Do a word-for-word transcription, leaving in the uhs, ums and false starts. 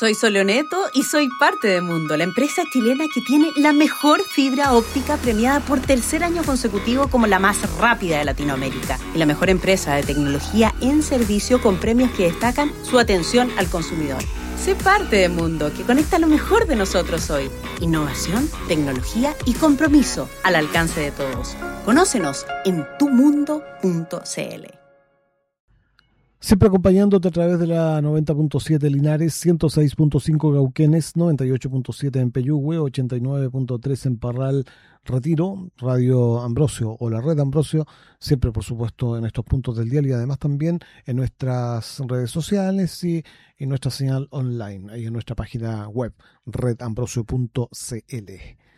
Soy Soleoneto y soy parte de Mundo, la empresa chilena que tiene la mejor fibra óptica premiada por tercer año consecutivo como la más rápida de Latinoamérica y la mejor empresa de tecnología en servicio con premios que destacan su atención al consumidor. Sé parte de Mundo, que conecta lo mejor de nosotros hoy. Innovación, tecnología y compromiso al alcance de todos. Conócenos en tu mundo punto c l. Siempre acompañándote a través de la noventa punto siete Linares, ciento seis punto cinco Gauquenes, noventa y ocho punto siete en Peyúgue, ochenta y nueve punto tres en Parral, Retiro, Radio Ambrosio o la Red Ambrosio, siempre por supuesto en estos puntos del día y además también en nuestras redes sociales y en nuestra señal online, ahí en nuestra página web, red ambrosio punto c l.